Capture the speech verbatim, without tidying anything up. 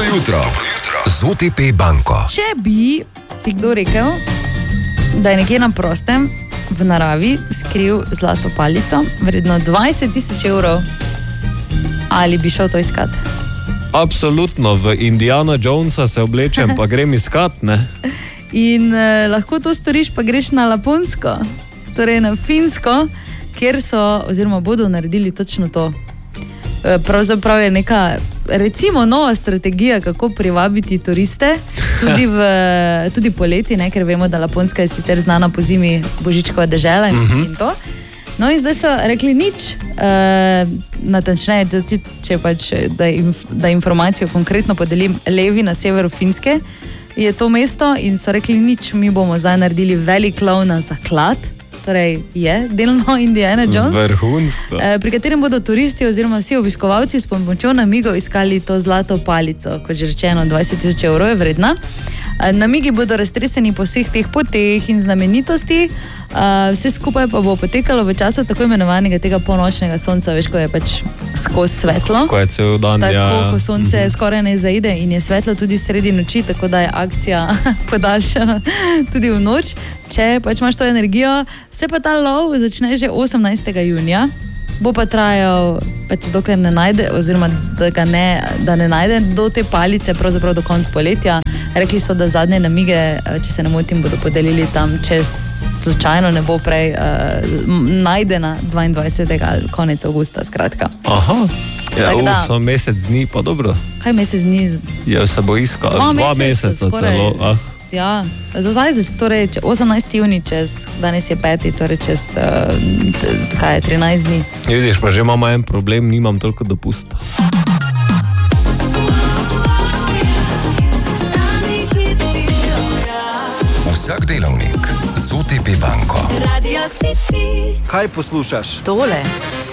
jutro z O T P banko. Če bi ti kdo rekel, da je nekje na prostem v naravi skril zlato palico vredno dvajset tisoč evrov, ali bi šel to iskat? Absolutno, v Indiana Jonesa se oblečem, pa grem iskat, ne? In eh, lahko to storiš, pa greš na Laponsko, torej na Finsko, kjer so, oziroma bodo naredili točno to. E, pravzaprav je neka, recimo, nova strategija, kako privabiti turiste, tudi, v, tudi poleti, ne, ker vemo, da Laponska je sicer znana po zimi božičkova dežela in, uh-huh. in to. No in zdaj so rekli nič, e, natančneje, če, če pač, da, inf, da informacijo konkretno podelim, levi na severu Finske je to mesto in so rekli nič, mi bomo zdaj naredili velik lov na zaklad, torej je delno Indiana Jones, vrhunsko, eh, pri katerem bodo turisti oziroma vsi obiskovalci s pomočjo namigov iskali to zlato palico, kot že rečeno, dvajset tisoč evrov je vredna. Eh, namigi bodo raztreseni po vseh teh poteh in znamenitosti, eh, vse skupaj pa bo potekalo v času tako imenovanega tega polnočnega sonca, veš, ko je pač skozi svetlo. Ko je cel dan, tako, ja. Ko sonce mm-hmm. skoraj ne zaide in je svetlo tudi sredi noči, tako da je akcija podaljšana tudi v noč. Če pač imaš to energijo, se pa ta lov začne že osemnajstega junija, bo pa trajal pač dokler ne najde, oziroma da ga ne, da ne najde do te palice, pravzaprav do konca poletja. Rekli so, da zadnje namige, če se ne motim, bodo podelili tam, če slučajno ne bo prej uh, najdena dvaindvajsetega konec avgusta, skratka. Aha, ja, tak, uh, so mesec dni, pa dobro. Kaj mesec dni? Ja, se bo iskal, dva, dva meseca, meseca skoraj, celo. A? Ja, zdaj, torej osemnajsti junij, čez, danes je peti, torej čez uh, t, kaj je, trinajst dni. Vidiš, pa že imamo en problem, nimam toliko dopusta. Vsak delavnik z O T P banko. Kaj poslušaš? Tole.